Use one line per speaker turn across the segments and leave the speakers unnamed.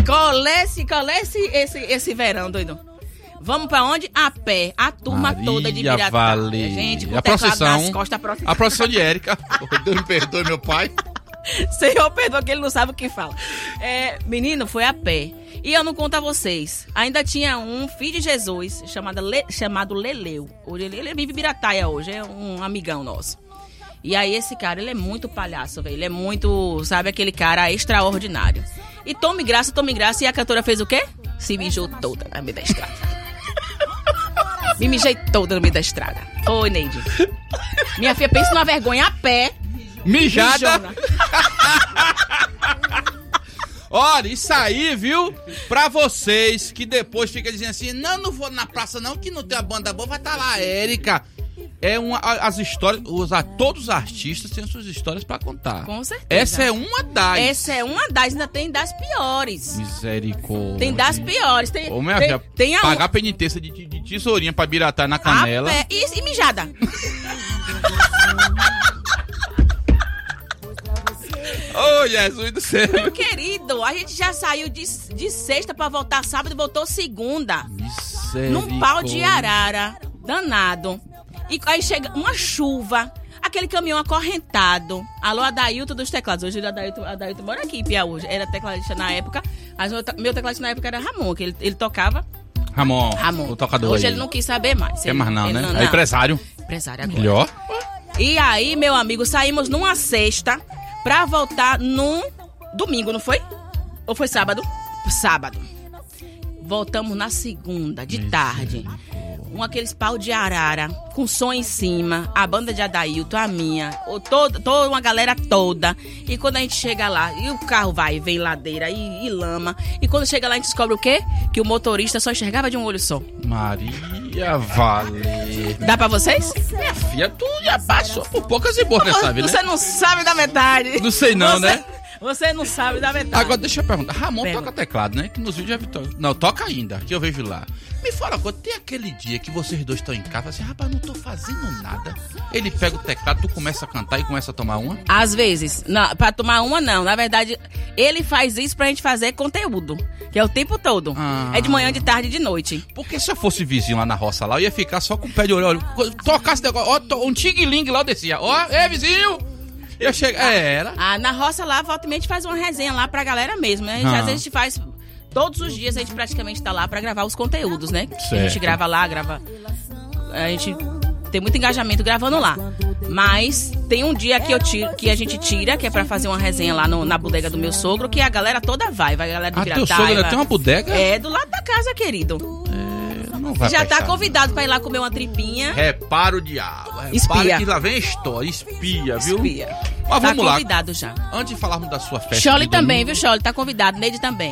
Qual é esse verão, doido? Vamos pra onde? A pé. A turma toda de Biratá.
Vale.
Gente, com
a
o teclado
procissão,
nas costas.
a procissão de Érica. Deus me perdoe, meu pai.
Senhor, perdoa que ele não sabe o que fala. Menino, foi a pé. E eu não conto a vocês. Ainda tinha um filho de Jesus chamado Leleu. Ele vive em Birataia hoje, é um amigão nosso. E aí esse cara, ele é muito palhaço, velho. Ele é muito, sabe, aquele cara extraordinário. E tome graça. E a cantora fez o quê? Se mijou toda na meio da estrada. Me mijei toda no meio da estrada. Oi, Neide. Minha filha, pensa numa vergonha a pé.
Mijada. Olha, isso aí, viu? Pra vocês que depois ficam dizendo assim, não vou na praça não, que não tem a banda boa, vai estar lá a Érica. As histórias, todos os artistas têm suas histórias pra contar.
Com certeza.
Essa é uma das,
ainda tem das piores.
Misericórdia.
Tem das piores.
Ô, minha filha, pagar penitência de tesourinha pra Biratá na canela.
E mijada.
Ô, Jesus do céu.
Meu querido, a gente já saiu de sexta pra voltar sábado e voltou segunda. Num pau de arara, danado. E aí chega uma chuva, aquele caminhão acorrentado. Alô, Adailton dos teclados. Hoje o Adailton mora aqui em Piauí. Era tecladista na época, mas meu tecladista na época era Ramon, que ele tocava.
Ramon, o tocador.
Hoje
aí.
ele não quis saber mais.
Quer mais não, né? Não. É empresário.
Empresário agora.
Melhor.
E aí, meu amigo, saímos numa sexta pra voltar num domingo, não foi? Ou foi sábado? Sábado. Voltamos na segunda, de tarde. Aqueles pau de arara, com som em cima, a banda de Adailton, a minha, toda uma galera toda. E quando a gente chega lá, e o carro vai e vem ladeira e lama. E quando chega lá, a gente descobre o quê? Que o motorista só enxergava de um olho só.
Maria vale.
Dá pra vocês?
Minha filha, tu já passou por poucas e boas nessa vida, né?
Você não sabe da metade.
Não sei não, né?
Você não sabe da metade.
Agora deixa eu perguntar, Ramon toca teclado, né? Que nos vídeos já... Não, toca ainda, que eu vejo lá. Me fala agora, tem aquele dia que vocês dois estão em casa, assim, rapaz, não tô fazendo nada. Ele pega o teclado, tu começa a cantar e começa a tomar uma?
Às vezes, não, pra tomar uma não. Na verdade, ele faz isso pra gente fazer conteúdo, que é o tempo todo. É de manhã, de tarde e de noite.
Porque se eu fosse vizinho lá na roça lá, eu ia ficar só com o pé de olho. Tocasse negócio, ó, um tigre-ling lá, eu descia. Ó, vizinho! Eu chego, era.
Na roça lá, volta e meia, a gente faz uma resenha lá pra galera mesmo, né? Às vezes a gente faz, todos os dias a gente praticamente tá lá pra gravar os conteúdos, né? Certo. A gente grava lá, a gente tem muito engajamento gravando lá. Mas tem um dia que a gente tira, que é pra fazer uma resenha lá na bodega do meu sogro, que a galera toda vai a galera de Biratá.
Teu sogro tem uma bodega?
É, do lado da casa, querido.
Não vai
já
prestar,
tá convidado pra ir lá comer uma tripinha.
Repara o diabo.
Espia.
Que lá vem a história. Espia, viu?
Espia.
Mas vamos lá.
Tá convidado já.
Antes de falarmos da sua festa...
Chole também, viu, Chole? Tá convidado. Neide também.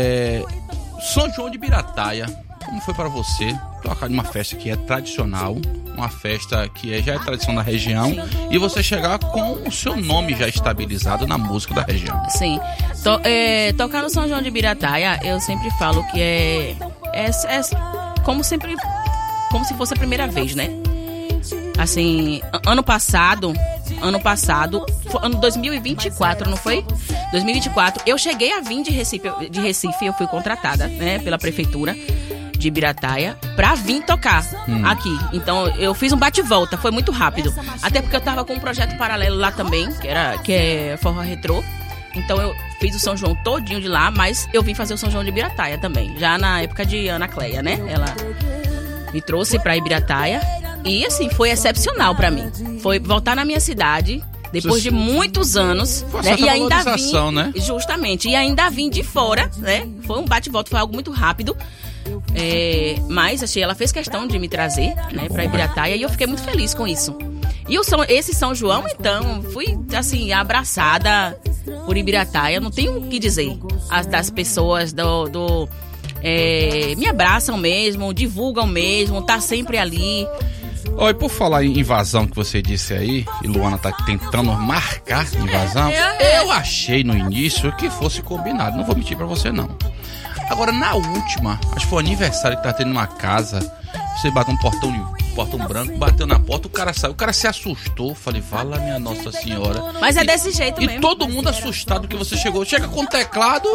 São João de Birataia. Como foi pra você tocar numa festa que é tradicional, uma festa que já é tradição da região, sim, e você chegar com o seu nome já estabilizado na música da região?
Sim. Tocar no São João de Birataia, eu sempre falo que é como se fosse a primeira vez, né? Assim, ano passado, ano 2024, não foi? 2024, eu cheguei a vir de Recife, eu fui contratada, né, pela prefeitura de Birataia pra vir tocar aqui. Então, eu fiz um bate-volta, foi muito rápido. Até porque eu tava com um projeto paralelo lá também, que é Forró Retrô. Então, eu fiz o São João todinho de lá, mas eu vim fazer o São João de Birataia também, já na época de Ana Cleia, né? Ela me trouxe pra Ibirataia e, assim, foi excepcional pra mim. Foi voltar na minha cidade, depois de muitos anos, né? E ainda vim, né? Justamente, e ainda vim de fora, né? Foi um bate-volta, foi algo muito rápido. Mas achei, ela fez questão de me trazer, né, pra Ibirataia, e eu fiquei muito feliz com isso. E esse São João, então, fui, assim, abraçada por Ibirataia, não tenho o que dizer. Das pessoas me abraçam mesmo, divulgam mesmo, tá sempre ali.
E por falar em invasão que você disse aí, e Luana tá tentando marcar invasão, eu achei no início que fosse combinado, não vou mentir pra você não. Agora, na última, acho que foi o aniversário que tá tendo numa casa, você bateu um portão branco, bateu na porta, o cara saiu, o cara se assustou, falei, fala minha Nossa Senhora.
Mas é desse jeito mesmo.
E todo mundo assustado que você chega com o teclado